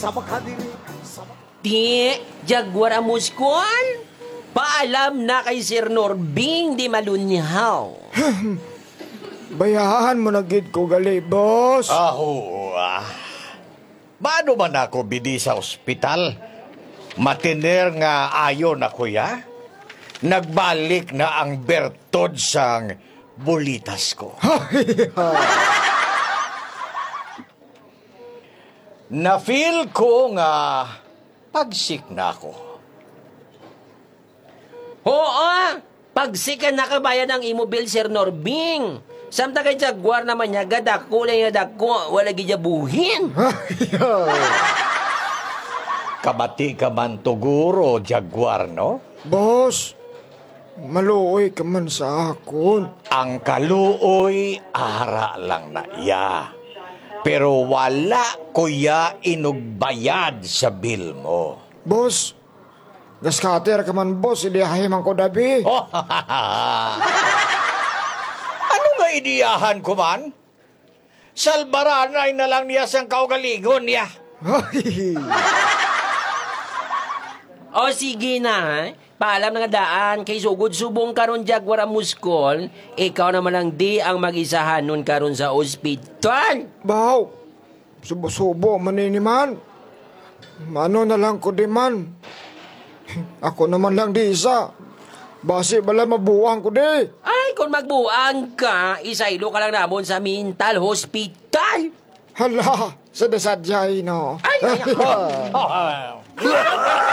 Sabak ka diri. Sabak. Di, Jaguar Amuskol. Paalam na kay Sir Norbing di malunyaw. Bayahan mo na gid ko gali, boss. Paano man ako bidi sa ospital? Matiner nga ayo na kuya? Nagbalik na ang bertod sang bulitas ko. Na-feel ko nga pagsik na ako. Oo, pagsikan nakabayan ang imo bill, Sir Norbing. Samta kay Jaguar naman niya, gadako lang yung dako, wala gijabuhin. Kabati ka man tuguro, Jaguar, no? Boss, maluoy ka man sa akon. Ang kaluoy, ara lang na iya. Pero wala kuya inugbayad sa bill mo. Boss, gaskater ka man, boss, iliyahin man ko dabi. Ano nga idiyahan ko man? Salbaranay na lang niya sang kaugaligon niya. O sige na, ha? Paalam na nga daan, kay sugod subong karon Jaguar Amuskol, ikaw naman lang di ang mag-isahan nun karon sa ospital. Baw, subo-subo maniniman. Ano na lang ko di man. Ako naman lang di isa. Basi bala mabuang ko di. Ay, kung magbuang ka, isaylo ka lang namon sa mental hospital. Hala, sa dasadyay no. Ay, ay, ay.